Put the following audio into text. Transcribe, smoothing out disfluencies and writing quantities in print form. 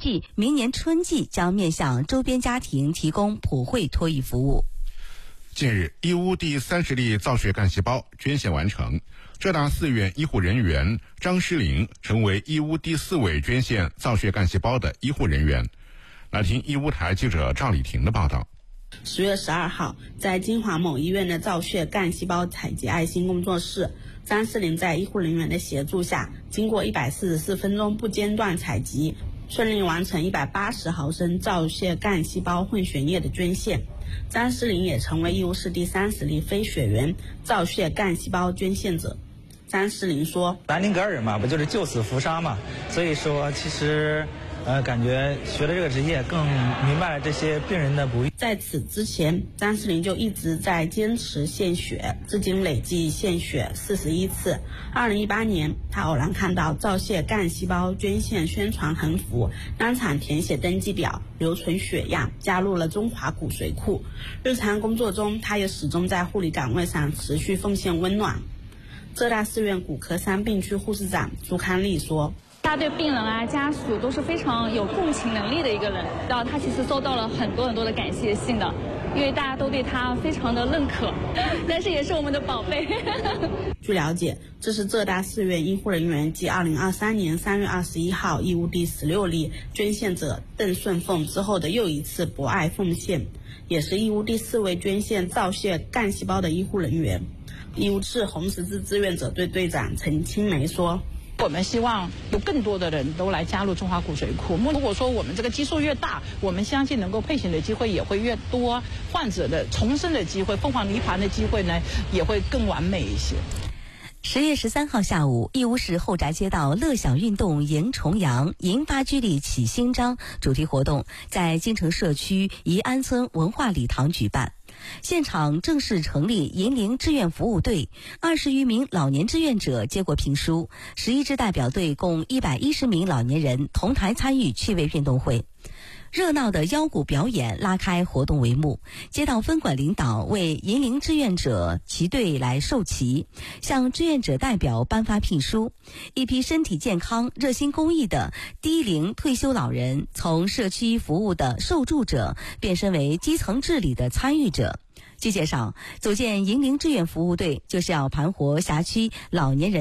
计明年春季将面向周边家庭提供普惠托育服务。 近日，义乌第30例造血干细胞捐献完成，浙大4院医护人员张诗玲成为义乌第4位捐献造血干细胞的医护人员。来听义乌台记者赵丽婷的报道。 10月12号，在金华某医院的造血干细胞采集爱心工作室，张诗玲在医护人员的协助下，经过144分钟不间断采集，顺利完成180毫升造血干细胞混血液的捐献。张诗玲也成为义乌市第30例非血缘造血干细胞捐献者。张诗玲说：“ 南林格尔嘛，不就是救死扶伤嘛？所以说，其实，感觉学了这个职业，更明白了这些病人的不易。” 在此之前，张诗玲就一直在坚持献血，至今累计献血41次。2018年，她偶然看到造血干细胞捐献宣传横幅，当场填写登记表，留存血样，加入了中华骨髓库。日常工作中，她也始终在护理岗位上持续奉献温暖。浙大4院骨科3病区护士长朱康丽说：“ 他对病人啊、家属都是非常有共情能力的一个人，然后他其实收到了很多的感谢信的，因为大家都对他非常的认可，但是也是我们的宝贝。” 据了解，这是浙大4院医护人员继2023年3月21号义乌第16例捐献者邓顺凤之后的又一次博爱奉献，也是义乌第4位捐献造血干细胞的医护人员。义乌市红十字志愿者队队长陈青梅说：“ 我们希望有更多的人都来加入中华骨髓库。如果说我们这个基数越大，我们相信能够配型的机会也会越多，患者的重生的机会、凤凰涅槃的机会呢，也会更完美一些。 10月13号下午，义乌市后闸街道乐享运动迎重阳，迎发居里启新章主题活动在京城社区宜安村文化礼堂举办。现场正式成立银陵志愿服务队，20余名老年志愿者接过评书，11支代表队共110名老年人同台参与趣味运动会。热闹的腰鼓表演拉开活动帷幕，街道分管领导为银陵志愿者旗队来授旗，向志愿者代表颁发聘书。一批身体健康、热心公益的低龄退休老人，从社区服务的受助者变身为基层治理的参与者。据介绍，组建银陵志愿服务队就是要盘活辖区老年人